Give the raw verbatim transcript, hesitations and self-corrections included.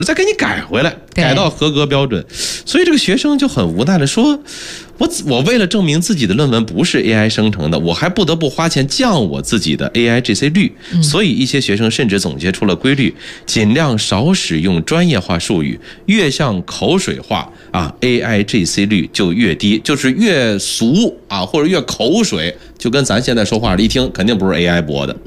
再给你改回来，改到合格标准。所以这个学生就很无奈的说，我我为了证明自己的论文不是 A I 生成的，我还不得不花钱降我自己的 A I G C 率。所以一些学生甚至总结出了规律，尽量少使用专业化术语，越像口水话啊 ，A I G C 率就越低，就是越俗啊，或者越口水，就跟咱现在说话一听肯定不是 A I 播的。